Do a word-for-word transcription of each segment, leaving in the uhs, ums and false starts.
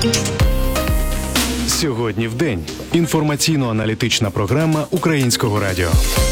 Сьогодні в день. Інформаційно-аналітична програма Українського радіо.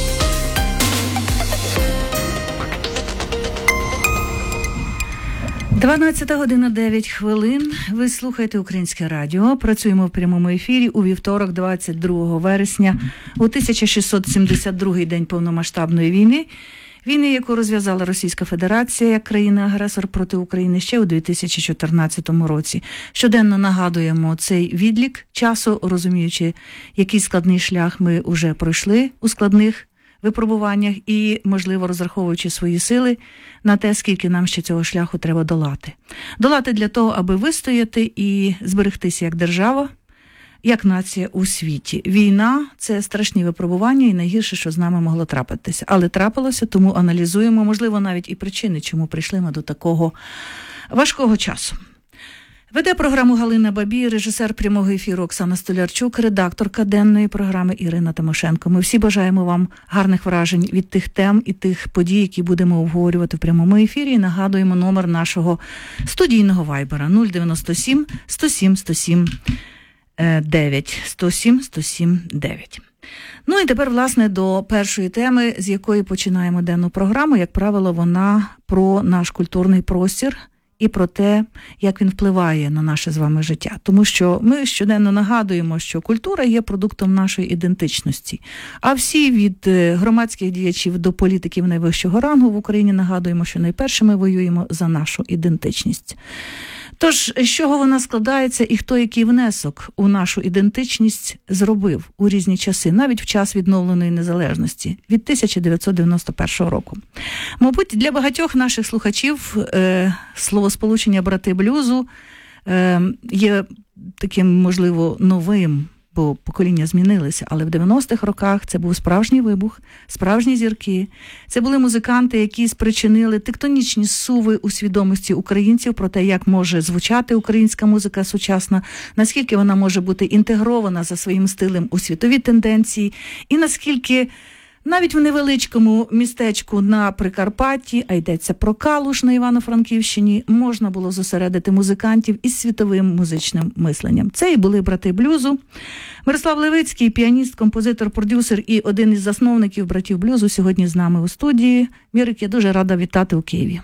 дванадцята година дев'ять хвилин. Ви слухаєте Українське радіо. Працюємо в прямому ефірі у вівторок, двадцять другого вересня, у тисяча шістсот сімдесят другий день повномасштабної війни. Війни, яку розв'язала Російська Федерація як країна-агресор проти України ще у дві тисячі чотирнадцятому році. Щоденно нагадуємо цей відлік часу, розуміючи, який складний шлях ми вже пройшли у складних випробуваннях і, можливо, розраховуючи свої сили на те, скільки нам ще цього шляху треба долати. Долати для того, аби вистояти і зберегтися як держава, як нація у світі. Війна – це страшні випробування і найгірше, що з нами могло трапитися. Але трапилося, тому аналізуємо, можливо, навіть і причини, чому прийшли ми до такого важкого часу. Веде програму Галина Бабій, режисер прямого ефіру Оксана Столярчук, редакторка денної програми Ірина Тимошенко. Ми всі бажаємо вам гарних вражень від тих тем і тих подій, які будемо обговорювати в прямому ефірі. І нагадуємо номер нашого студійного вайбера нуль дев'яносто сім сто сім сто сім дев'ять. сто сім сто сім дев'ять. Ну і тепер, власне, до першої теми, з якої починаємо денну програму. Як правило, вона про наш культурний простір і про те, як він впливає на наше з вами життя. Тому що ми щоденно нагадуємо, що культура є продуктом нашої ідентичності. А всі від громадських діячів до політиків найвищого рангу в Україні нагадуємо, що найперше ми воюємо за нашу ідентичність. Тож, з чого вона складається і хто який внесок у нашу ідентичність зробив у різні часи, навіть в час відновленої незалежності від тисяча дев'ятсот дев'яносто першого року. Мабуть, для багатьох наших слухачів е, словосполучення «брати блюзу» е, є таким, можливо, новим, бо покоління змінилися, але в дев'яностих роках це був справжній вибух, справжні зірки. Це були музиканти, які спричинили тектонічні зсуви у свідомості українців про те, як може звучати українська музика сучасна, наскільки вона може бути інтегрована за своїм стилем у світові тенденції, і наскільки навіть в невеличкому містечку на Прикарпатті, а йдеться про Калуш на Івано-Франківщині, можна було зосередити музикантів із світовим музичним мисленням. Це і були брати блюзу. Мирослав Левицький, піаніст, композитор, продюсер і один із засновників братів блюзу, сьогодні з нами у студії. Мірик, я дуже рада вітати у Києві.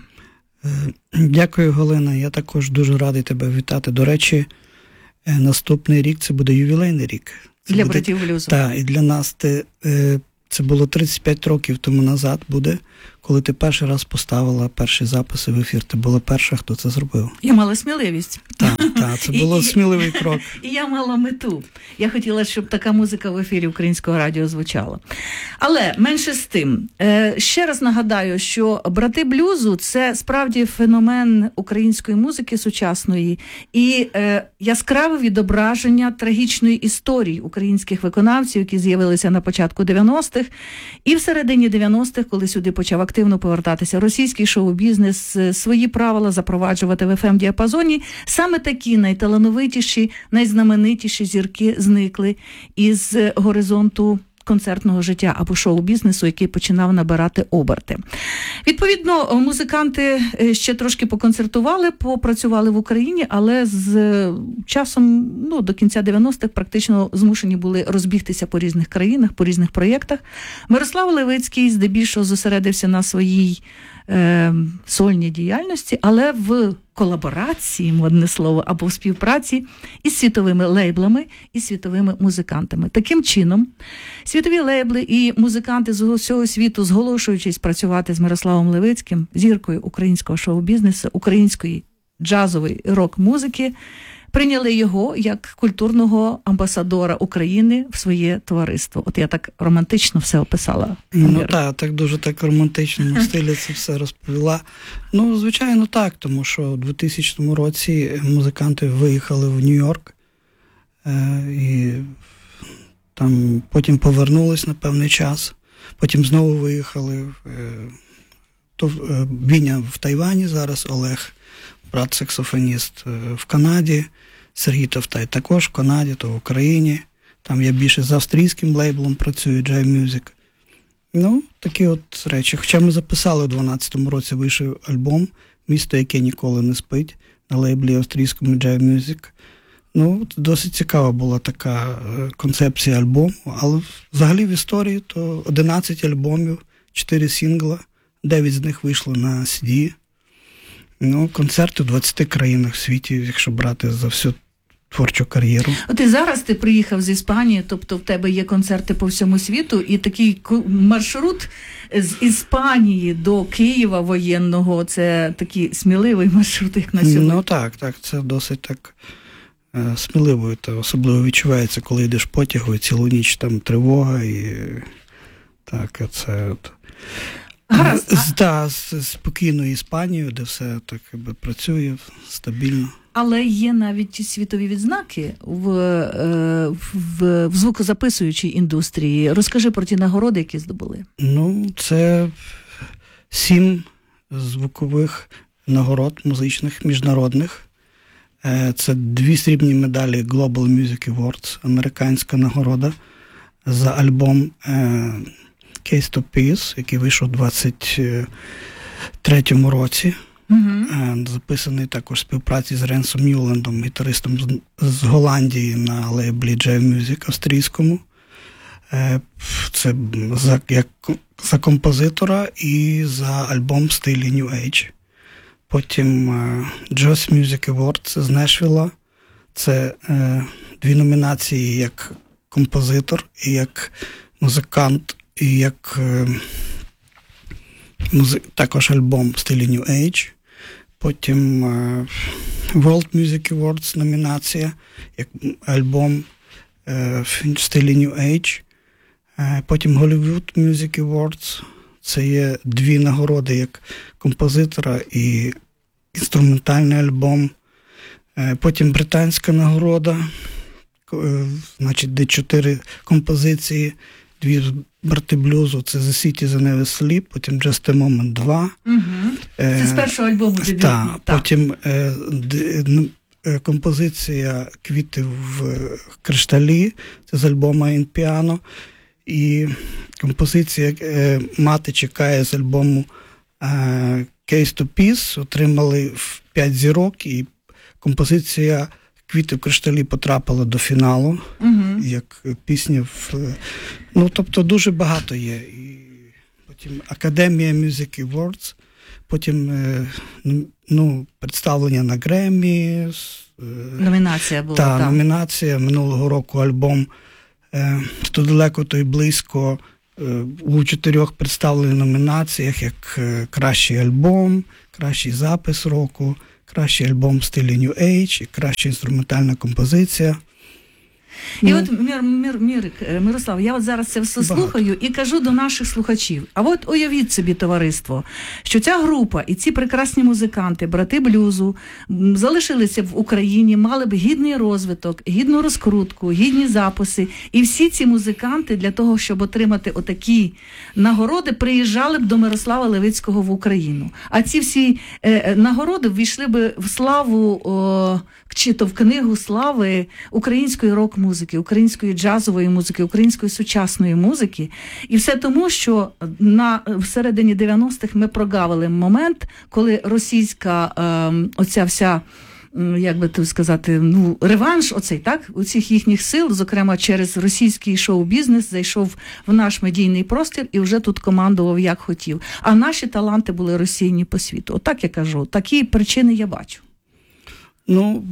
Дякую, Галина. Я також дуже радий тебе вітати. До речі, наступний рік це буде ювілейний рік. Це для буде... братів блюзу. Так, і для нас ти... Це було тридцять п'ять років тому назад буде, коли ти перший раз поставила перші записи в ефір. Ти була перша, хто це зробив. Я мала сміливість. Так, так, це було і, сміливий крок. І я мала мету. Я хотіла, щоб така музика в ефірі Українського радіо звучала. Але менше з тим, ще раз нагадаю, що брати блюзу – це справді феномен української музики сучасної і яскраве відображення трагічної історії українських виконавців, які з'явилися на початку дев'яностих, і в середині дев'яностих, коли сюди почав активно повертатися російський шоу-бізнес, свої правила запроваджувати в еф ем-діапазоні, саме такі найталановитіші, найзнаменитіші зірки зникли із горизонту концертного життя або шоу-бізнесу, який починав набирати оберти. Відповідно, музиканти ще трошки поконцертували, попрацювали в Україні, але з часом, ну, до кінця дев'яностих практично змушені були розбігтися по різних країнах, по різних проєктах. Мирослав Левицький здебільшого зосередився на своїй е, сольній діяльності, але в колаборації, модне слово, або в співпраці із світовими лейблами і світовими музикантами. Таким чином, світові лейбли і музиканти з усього світу, зголошуючись працювати з Мирославом Левицьким, зіркою українського шоу-бізнесу, української джазової рок-музики, прийняли його як культурного амбасадора України в своє товариство. От я так романтично все описала. Ну так, так дуже так романтичному стилі це все розповіла. Ну, звичайно, так, тому що у двохтисячному році музиканти виїхали в Нью-Йорк е- і там потім повернулись на певний час, потім знову виїхали. Е- то е- Віня в Тайвані зараз, Олег, брат-саксофоніст, е- в Канаді, Сергій Товтай також в Канаді, то в Україні. Там я більше з австрійським лейблом працюю, Jive Music. Ну, такі от речі. Хоча ми записали у дванадцятому році, вийшов альбом «Місто, яке ніколи не спить» на лейблі австрійському Jive Music. Ну, досить цікава була така концепція альбому, але взагалі в історії то одинадцять альбомів, чотири сингла, дев'ять з них вийшло на сі ді. Ну, концерти в двадцяти країнах в світі, якщо брати за всю творчу кар'єру. От і зараз ти приїхав з Іспанії, тобто в тебе є концерти по всьому світу, і такий маршрут з Іспанії до Києва воєнного, це такий сміливий маршрут, як на сьогодні. Ну так, так, це досить так е, сміливо, та особливо відчувається, коли йдеш потягу, і цілу ніч там тривога, і так, це от. Гаразд. З, та, з спокійною Іспанією, де все так якби працює стабільно. Але є навіть світові відзнаки в, в, в звукозаписуючій індустрії. Розкажи про ті нагороди, які здобули. Ну, це сім звукових нагород музичних, міжнародних. Це дві срібні медалі Global Music Awards, американська нагорода за альбом Case to Peace, який вийшов у двадцять третьому році. Uh-huh. Записаний також в співпраці з Ренсом Ньюлендом, гітаристом з, з Голландії на лейблі J Music австрійському. Це за, як, за композитора і за альбом в стилі New Age. Потім Joss Music Awards з Нешвілла. Це е, дві номінації як композитор і як музикант, і як е, музи... також альбом в стилі New Age. Потім uh, World Music Awards номінація, як альбом uh, в стилі New Age. Uh, потім Hollywood Music Awards. Це є дві нагороди як композитора і інструментальний альбом. Uh, потім британська нагорода, uh, значить, де чотири композиції, дві брати блюзу, це The City That Never Sleep, потім Just a Moment два. Угу. Це з першого альбому дебютний. Так, потім е, д, е, композиція «Квіти в кришталі», це з альбому «In Piano», і композиція е, «Мати чекає» з альбому е, «Case to Peace», отримали в п'ять зірок, і композиція «Квіти в кришталі» потрапила до фіналу, угу. як пісня в... Ну, тобто дуже багато є. І потім Академія Music Awards, потім ну, представлення на Греммі. Номінація була. Та, так, номінація. Минулого року альбом «То далеко, то й близько» у чотирьох представлених номінаціях, як кращий альбом, кращий запис року, кращий альбом в стилі New Age, краща інструментальна композиція. І ну, от, Мір, Мір, Мір, Мирослав, я от зараз це все багато. слухаю і кажу до наших слухачів. А от уявіть собі, товариство, що ця група і ці прекрасні музиканти, брати блюзу, залишилися в Україні, мали б гідний розвиток, гідну розкрутку, гідні записи. І всі ці музиканти для того, щоб отримати отакі нагороди, приїжджали б до Мирослава Левицького в Україну. А ці всі е, нагороди ввійшли б в славу, о, чи то в книгу слави української рок-музики, української джазової музики, української сучасної музики. І все тому, що на всередині дев'яностих ми прогавили момент, коли російська е, оця вся, як би то сказати, ну, реванш оцей, так, усіх їхніх сил, зокрема через російський шоу-бізнес, зайшов в наш медійний простір і вже тут командував як хотів. А наші таланти були розсіяні по світу. Отак я кажу, такі причини я бачу. Ну,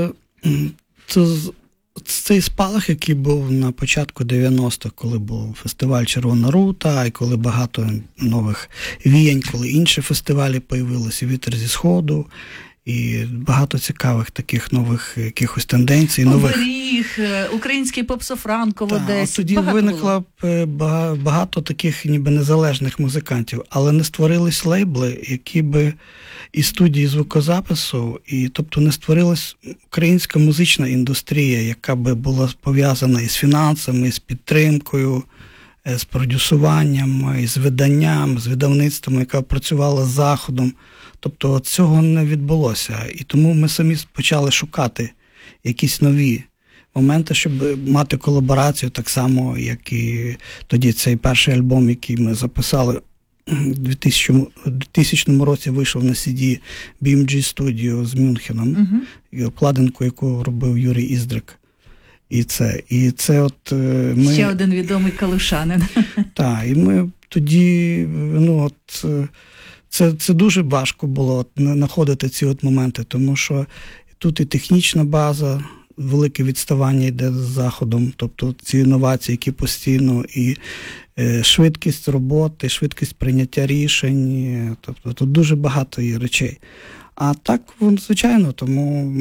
це, цей спалах, який був на початку дев'яностих, коли був фестиваль «Червона рута», і коли багато нових віянь, коли інші фестивалі появилися, «Вітер зі Сходу», і багато цікавих таких нових якихось тенденцій. Нових... Ріг, український попсофранко в Одесі. Тоді виникло багато таких ніби незалежних музикантів, але не створились лейбли, які би і студії звукозапису, і тобто не створилась українська музична індустрія, яка би була пов'язана із фінансами, з підтримкою, з продюсуванням, із виданням, з видавництвом, яка працювала з Заходом. Тобто от цього не відбулося. І тому ми самі почали шукати якісь нові моменти, щоб мати колаборацію так само, як і тоді цей перший альбом, який ми записали в двохтисячному році вийшов на сі ді бі ем джі Studio з Мюнхеном, uh-huh. і обкладинку, яку робив Юрій Іздрик. І це, і це от ми... Ще один відомий калушанин. Так, і ми тоді, ну от, це, це дуже важко було от, знаходити ці от моменти, тому що тут і технічна база, велике відставання йде з Заходом, тобто ці інновації, які постійно, і е, швидкість роботи, швидкість прийняття рішень, тобто тут дуже багато є речей. А так, звичайно, тому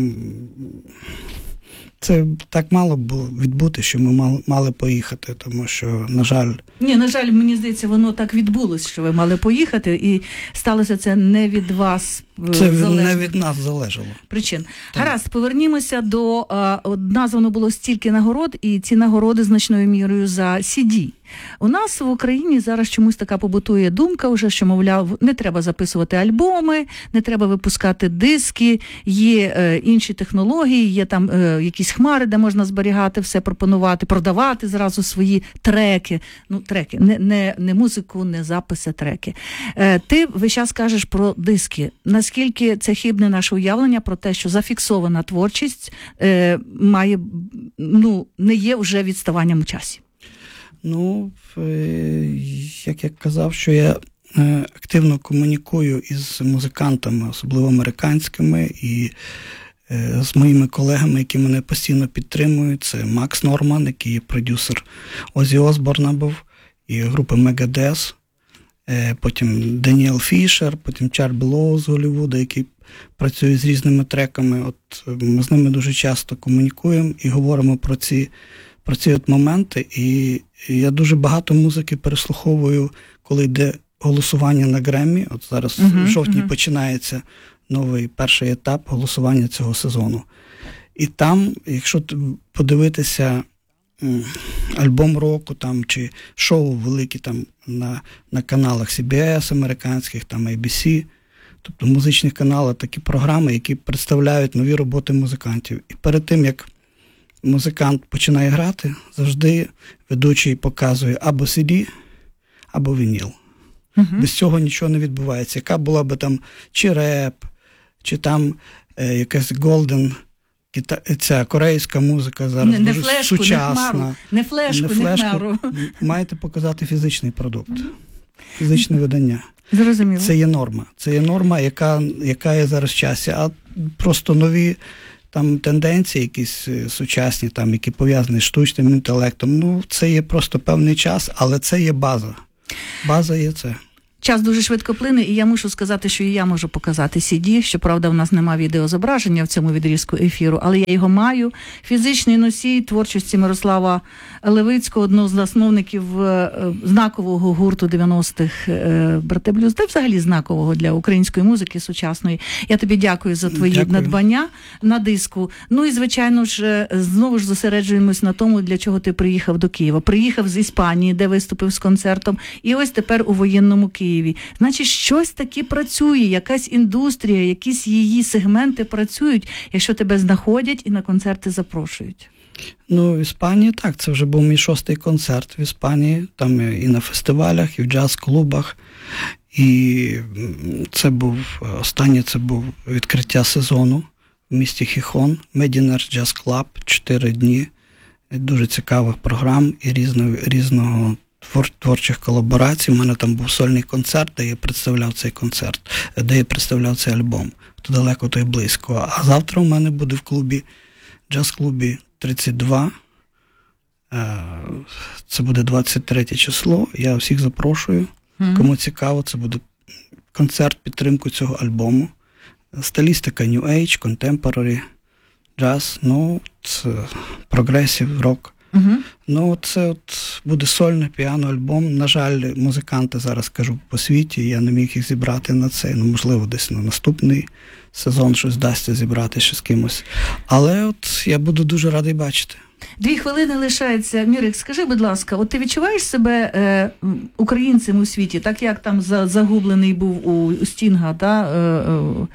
це так мало було відбути, що ми мали, мали поїхати, тому що, на жаль... Ні, на жаль, мені здається, воно так відбулось, що ви мали поїхати, і сталося це не від вас Це залежно. Не від нас залежало. Причин. Так. Гаразд, повернімося до... А, названо було стільки нагород, і ці нагороди значною мірою за сі ді. У нас в Україні зараз чомусь така побутує думка вже, що, мовляв, не треба записувати альбоми, не треба випускати диски, є е, інші технології, є там е, якісь хмари, де можна зберігати все, пропонувати, продавати зразу свої треки. Ну, треки, не, не, не музику, не записи, треки. Е, ти весь час кажеш про диски. Наскільки це хибне наше уявлення про те, що зафіксована творчість е, має, ну, не є вже відставанням у часі? Ну, як я казав, що я активно комунікую із музикантами, особливо американськими, і з моїми колегами, які мене постійно підтримують. Це Макс Норман, який є продюсер Озі Осборна був, і групи Megadeth, потім Даніел Фішер, потім Чарбі Лоу з Голлівуда, який працює з різними треками. От ми з ними дуже часто комунікуємо і говоримо про ці про ці от моменти, і я дуже багато музики переслуховую, коли йде голосування на Греммі. От зараз uh-huh, в жовтні uh-huh. починається новий перший етап голосування цього сезону. І там, якщо подивитися альбом року там, чи шоу великі там на, на каналах сі бі ес американських, там ей бі сі, тобто музичних каналах, такі програми, які представляють нові роботи музикантів. І перед тим, як музикант починає грати, завжди ведучий показує або сі ді, або вініл. Uh-huh. Без цього нічого не відбувається. Яка була би там чи реп, чи там е, якась голден, ця корейська музика зараз не, дуже не флешку, сучасна. Не флешку, не, не хмару. Маєте показати фізичний продукт, uh-huh. фізичне видання. Зрозуміло. Це є норма. Це є норма, яка, яка є зараз в часі. А просто нові там тенденції якісь сучасні, там, які пов'язані з штучним інтелектом, ну, це є просто певний час, але це є база. База є це. Час дуже швидко плине, і я мушу сказати, що і я можу показати сі ді. Щоправда, у нас нема відеозображення в цьому відрізку ефіру, але я його маю. Фізичний носій творчості Мирослава Левицького, одного з засновників знакового гурту дев'яностих «Брати Блюз», та взагалі знакового для української музики сучасної. Я тобі дякую за твої дякую. надбання на диску. Ну і, звичайно ж, знову ж зосереджуємось на тому, для чого ти приїхав до Києва. Приїхав з Іспанії, де виступив з концертом, і ось тепер у воєнному Києві. Значить, щось таки працює, якась індустрія, якісь її сегменти працюють, якщо тебе знаходять і на концерти запрошують. Ну, в Іспанії так, це вже був мій шостий концерт в Іспанії, там і на фестивалях, і в джаз-клубах. І це був, останнє це був відкриття сезону в місті Хіхон, Медінер Джаз Клаб, чотири дні, дуже цікавих програм і різного, різного Твор, творчих колаборацій. У мене там був сольний концерт, де я представляв цей концерт, де я представляв цей альбом. То далеко, то й близько. А завтра у мене буде в клубі, джаз-клубі тридцять два. Це буде двадцять третє число. Я всіх запрошую. Mm-hmm. Кому цікаво, це буде концерт підтримку цього альбому. Стилістика New Age, Contemporary, джаз, ну, прогресив, рок. Uh-huh. Ну, це от буде сольний піано-альбом. На жаль, музиканти зараз, кажу, по світі, я не міг їх зібрати на цей, ну, можливо, десь на наступний сезон щось вдасться зібрати ще з кимось. Але от я буду дуже радий бачити. Дві хвилини лишається. Мірик, скажи, будь ласка, от ти відчуваєш себе е, українцем у світі, так як там за, загублений був у, у Стінга, та, е,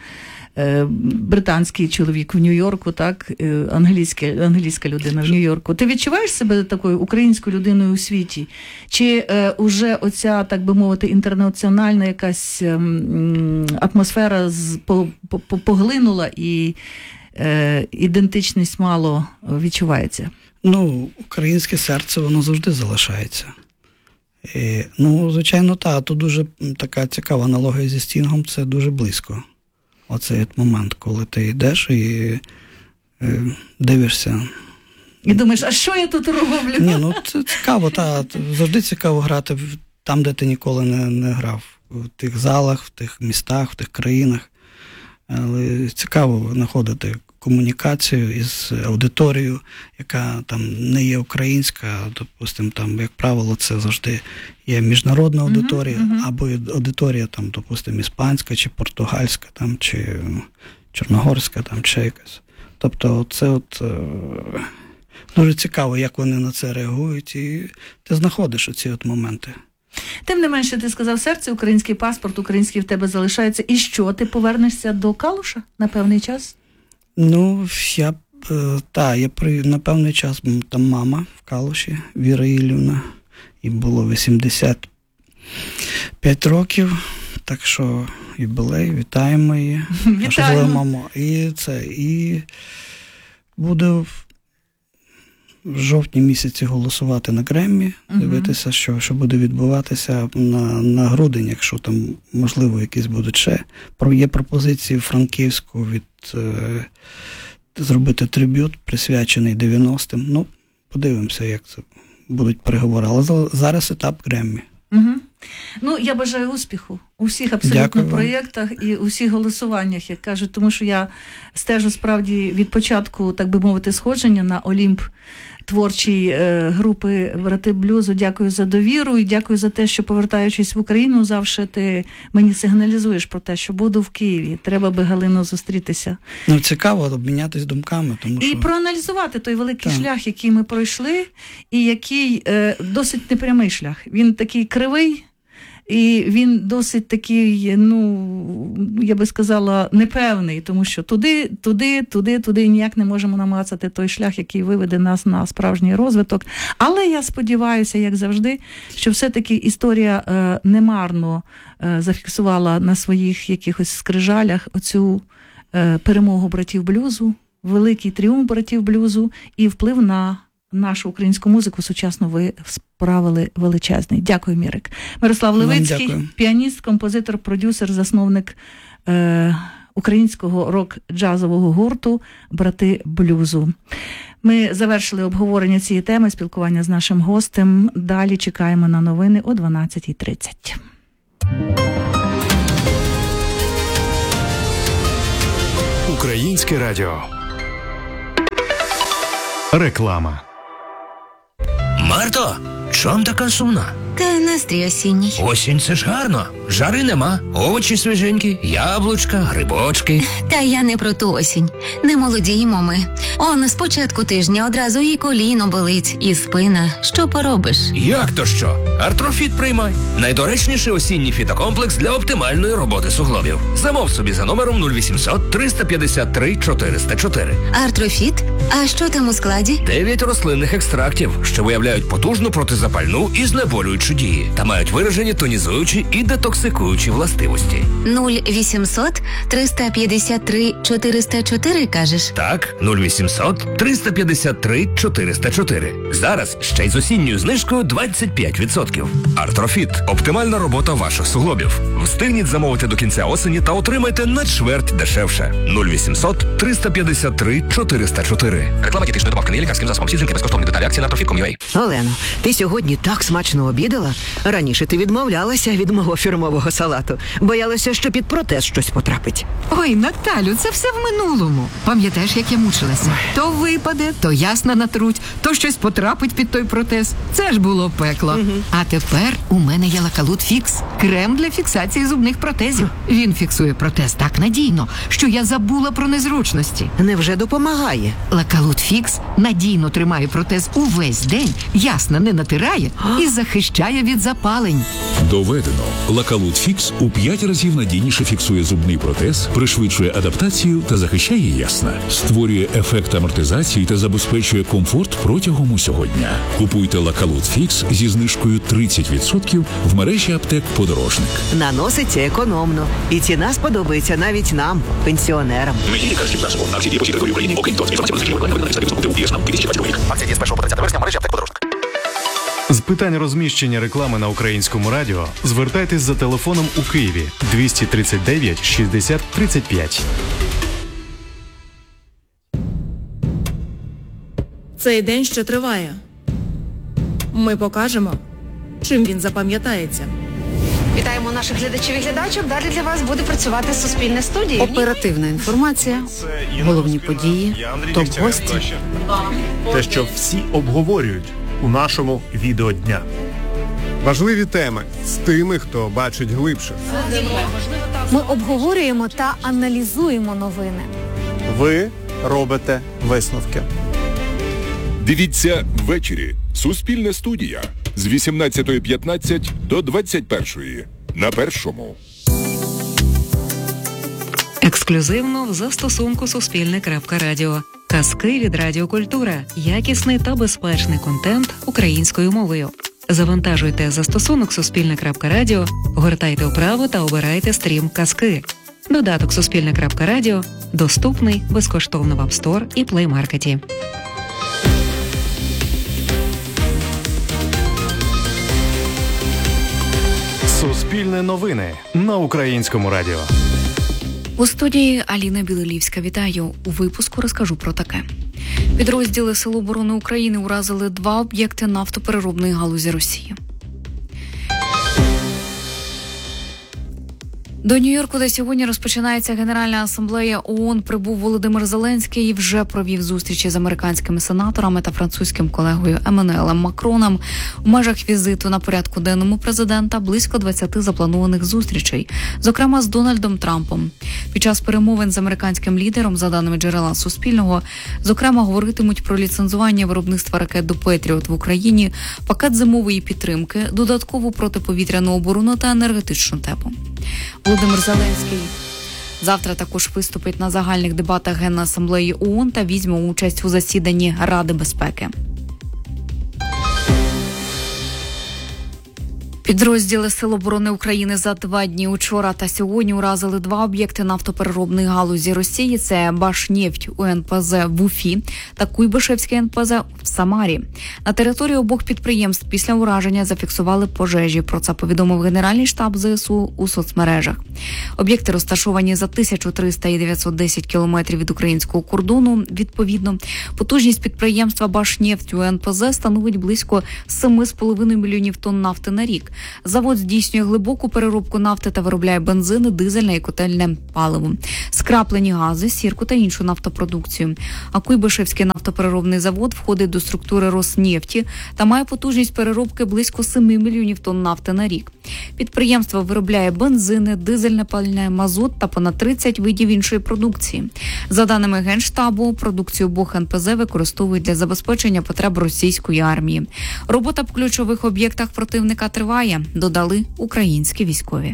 е, британський чоловік в Нью-Йорку, так, е, англійська, англійська людина в Нью-Йорку. Ти відчуваєш себе такою українською людиною у світі? Чи е, уже оця, так би мовити, інтернаціональна якась е, атмосфера з, по, по, по, поглинула і е, ідентичність мало відчувається? Ну, українське серце, воно завжди залишається. І, ну, звичайно, так. Тут дуже така цікава аналогія зі Стінгом, це дуже близько. Оцей момент, коли ти йдеш і е, дивишся. І думаєш, а що я тут роблю? Ні, ну це цікаво, так. Завжди цікаво грати там, де ти ніколи не, не грав. В тих залах, в тих містах, в тих країнах. Але цікаво знаходити комунікацію із аудиторією, яка там не є українська, допустимо, там, як правило, це завжди є міжнародна аудиторія, uh-huh, uh-huh. або аудиторія, там, допустимо, іспанська, чи португальська, там, чи чорногорська, там, чи якась. Тобто, це от е- дуже цікаво, як вони на це реагують, і ти знаходиш оці от моменти. Тим не менше, ти сказав, серце, український паспорт, український в тебе залишається. І що, ти повернешся до Калуша на певний час? Ну, я, так, я при, на певний час, там мама в Калуші, Віра Іллівна, їй було вісімдесят п'ять років, так що юбілей, вітаємо її. Вітаємо. Мамо. І це, і буде в жовтні місяці голосувати на Греммі, uh-huh. дивитися, що, що буде відбуватися на, на грудень, якщо там, можливо, якісь будуть ще. Є пропозиції в Франківську від е, зробити триб'ют, присвячений дев'яностим. Ну, подивимося, як це будуть переговори. Але зараз етап Греммі. Угу. Ну, я бажаю успіху у всіх абсолютно Дякую проєктах і у всіх голосуваннях, як кажуть, тому що я стежу справді від початку, так би мовити, сходження на Олімп творчої е, групи «Брати блюзу». Дякую за довіру і дякую за те, що, повертаючись в Україну, завжди ти мені сигналізуєш про те, що буду в Києві. Треба би, Галино, зустрітися. Ну, цікаво обмінятись думками. Тому що... І проаналізувати той великий так. шлях, який ми пройшли, і який е, досить непрямий шлях. Він такий кривий, і він досить такий, ну, я би сказала, непевний, тому що туди, туди, туди, туди ніяк не можемо намацати той шлях, який виведе нас на справжній розвиток. Але я сподіваюся, як завжди, що все-таки історія е, немарно е, зафіксувала на своїх якихось скрижалях оцю е, перемогу братів блюзу, великий тріумф братів блюзу і вплив на нашу українську музику сучасно ви справили величезний. Дякую, Мірик. Мирослав Левицький, піаніст, композитор, продюсер, засновник е- українського рок-джазового гурту «Брати блюзу». Ми завершили обговорення цієї теми, спілкування з нашим гостем. Далі чекаємо на новини о дванадцятій тридцять. Українське радіо. Реклама. Марто, чом така сумна? Та настрій осінній. Осінь – це ж гарно. Жари нема, овочі свіженькі, яблучка, грибочки. Та я не про ту осінь. Не молодіємо ми. Он з початку тижня одразу і коліно болить, і спина. Що поробиш? Як то що? Артрофіт приймай. Найдоречніший осінній фітокомплекс для оптимальної роботи суглобів. Замов собі за номером нуль вісімсот триста п'ятдесят три чотириста чотири. Артрофіт? А що там у складі? Дев'ять рослинних екстрактів, що виявляють потужну протизапальну і знеболюючу дії та мають виражені тонізуючі і детоксикуючі властивості. нуль вісімсот триста п'ятдесят три чотириста чотири, кажеш? Так, нуль вісімсот триста п'ятдесят три чотириста чотири. Зараз ще й з осінньою знижкою двадцять п'ять відсотків. Артрофіт – оптимальна робота ваших суглобів. Встигніть замовити до кінця осені та отримайте на чверть дешевше. нуль вісімсот триста п'ятдесят три чотириста чотири. Реклама дієтичної добавки не є лікарським засобом. Всі жінки безкоштовні деталі акції на артрофіт крапка ком крапка ю а. Олено, ти сьогодні так смачно обідала. Раніше ти відмовлялася від мого фірмового салату. Боялася, що під протез щось потрапить. Ой, Наталю, це все в минулому. Пам'ятаєш, як я мучилася? То випаде, то ясна натруть, то щось потрапить під той протез. Це ж було пекло. Угу. А тепер у мене є Лакалут Фікс. Крем для фіксації зубних протезів. Він фіксує протез так надійно, що я забула про незручності. Невже допомагає? Лакалут Фікс надійно тримає протез увесь день, ясно не натирає і захищає від запалень. Доведено. Лакалут Фікс у п'ять разів надійніше фіксує зубний протез, пришвидшує адаптацію та захищає ясна. Створює ефект амортизації та забезпечує комфорт протягом усього дня. Купуйте Лакалут Фікс зі знижкою тридцять відсотків в мережі аптек «Подорожник». Наноситься економно. І ціна сподобається навіть нам, пенсіонерам. З питань розміщення реклами на Українському радіо звертайтесь за телефоном у Києві двісті тридцять дев'ять шістдесят тридцять п'ять. Цей день ще триває. Ми покажемо, чим він запам'ятається. Вітаємо наших глядачів і глядачок. Далі для вас буде працювати Суспільне студія. Оперативна інформація, головні події, топ-гості. Те, що всі обговорюють у нашому відео дня. Важливі теми з тими, хто бачить глибше. Ми обговорюємо та аналізуємо новини. Ви робите висновки. Дивіться ввечері. Суспільне студія з вісімнадцятої п'ятнадцять до двадцять першої на Першому. Ексклюзивно в застосунку Суспільне.Радіо. Казки від Радіокультура. Якісний та безпечний контент українською мовою. Завантажуйте застосунок Суспільне.Радіо, гортайте вправо та обирайте стрім «Казки». Додаток Суспільне.Радіо доступний безкоштовно в App Store і Play Market. Суспільне новини на Українському радіо. У студії Аліна Білолівська. Вітаю. У випуску розкажу про таке. Підрозділи Сил оборони України уразили два об'єкти нафтопереробної галузі Росії. До Нью-Йорку, де сьогодні розпочинається Генеральна асамблея ООН, прибув Володимир Зеленський і вже провів зустрічі з американськими сенаторами та французьким колегою Еммануелем Макроном. У межах візиту на порядку денному президента близько двадцяти запланованих зустрічей, зокрема з Дональдом Трампом. Під час перемовин з американським лідером, за даними джерела Суспільного, зокрема говоритимуть про ліцензування виробництва ракет до Петріот в Україні, пакет зимової підтримки, додаткову протиповітряну оборону та енергетичну тему. Володимир Зеленський завтра також виступить на загальних дебатах Генасамблеї ООН та візьме участь у засіданні Ради безпеки. Підрозділи Сил оборони України за два дні учора та сьогодні уразили два об'єкти нафтопереробної галузі Росії. Це Башнефть у ен пе зет в Уфі та Куйбишевське ен пе зет в Самарі. На території обох підприємств після ураження зафіксували пожежі. Про це повідомив Генеральний штаб зе ес у у соцмережах. Об'єкти розташовані за тисячу триста і дев'ятсот десять кілометрів від українського кордону. Відповідно, потужність підприємства Башнефть у ен пе зет становить близько семи з половиною мільйонів тонн нафти на рік. Завод здійснює глибоку переробку нафти та виробляє бензини, дизельне і котельне паливо, скраплені гази, сірку та іншу нафтопродукцію. А Куйбишевський нафтопереробний завод входить до структури Роснефті та має потужність переробки близько семи мільйонів тонн нафти на рік. Підприємство виробляє бензини, дизельне пальне, мазут та понад тридцять видів іншої продукції. За даними Генштабу, продукцію обох ен пе зет використовують для забезпечення потреб російської армії. Робота по ключових об'єктах противника триває, додали українські військові.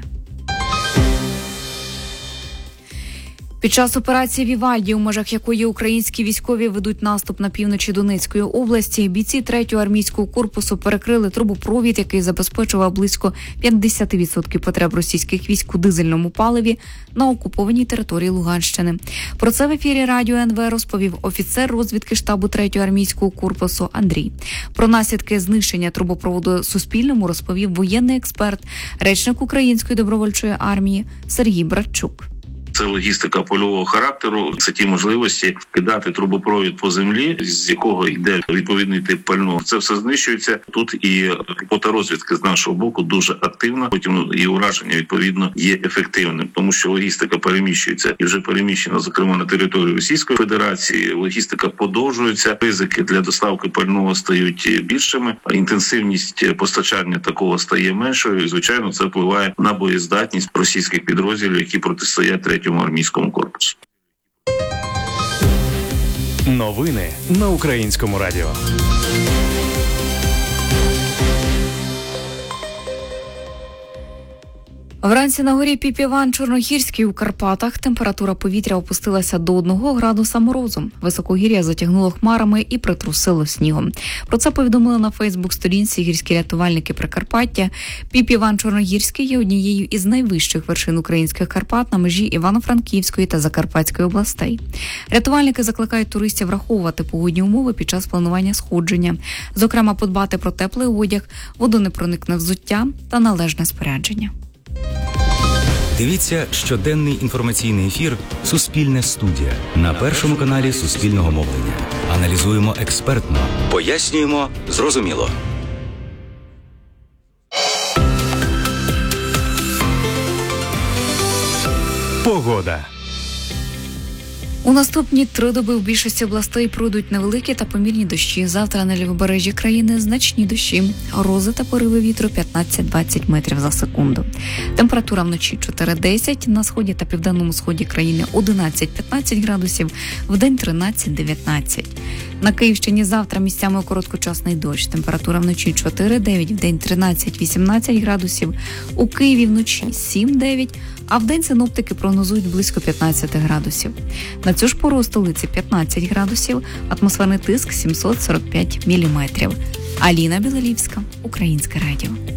Під час операції «Вівальді», у межах якої українські військові ведуть наступ на півночі Донецької області, бійці третього армійського корпусу перекрили трубопровід, який забезпечував близько п'ятдесят відсотків потреб російських військ у дизельному паливі на окупованій території Луганщини. Про це в ефірі радіо ен ве розповів офіцер розвідки штабу третього армійського корпусу Андрій. Про наслідки знищення трубопроводу Суспільному розповів воєнний експерт, речник Української добровольчої армії Сергій Братчук. Це логістика польового характеру, це ті можливості кидати трубопровід по землі, з якого йде відповідний тип пального. Це все знищується. Тут і робота розвідки з нашого боку дуже активна, потім і ураження, відповідно, є ефективним, тому що логістика переміщується і вже переміщена, зокрема, на територію Російської Федерації. Логістика подовжується, ризики для доставки пального стають більшими, а інтенсивність постачання такого стає меншою, і, звичайно, це впливає на боєздатність російських підрозділів, які протистоять третьому армійському корпусу. Новини на Українському радіо. Вранці на горі Піп-Іван Чорногірський у Карпатах температура повітря опустилася до одного градуса морозу. Високогір'я затягнуло хмарами і притрусило снігом. Про це повідомили на Фейсбук-сторінці гірські рятувальники Прикарпаття. Піп-Іван Чорногірський є однією із найвищих вершин українських Карпат на межі Івано-Франківської та Закарпатської областей. Рятувальники закликають туристів враховувати погодні умови під час планування сходження. Зокрема, подбати про теплий одяг, водонепроникне взуття та належне спорядження. Дивіться щоденний інформаційний ефір «Суспільне студія» на Першому каналі Суспільного мовлення. Аналізуємо експертно, пояснюємо зрозуміло. Погода. У наступні три доби в більшості областей пройдуть невеликі та помірні дощі. Завтра на лівобережжі країни значні дощі. Грози та пориви вітру п'ятнадцять-двадцять метрів за секунду. Температура вночі чотири-десять, на сході та південному сході країни одинадцять-п'ятнадцять градусів, вдень тринадцять-дев'ятнадцять. На Київщині завтра місцями короткочасний дощ. Температура вночі чотири-дев'ять, вдень тринадцять-вісімнадцять градусів. У Києві вночі сім-дев'ять, а вдень синоптики прогнозують близько п'ятнадцять градусів. На цю ж пору у столиці п'ятнадцять градусів, атмосферний тиск сімсот сорок п'ять міліметрів. Аліна Білолівська, Українське радіо.